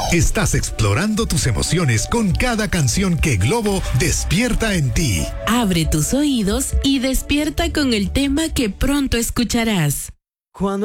Estás explorando tus emociones con cada canción que Globo despierta en ti. Abre tus oídos y despierta con el tema que pronto escucharás. Cuando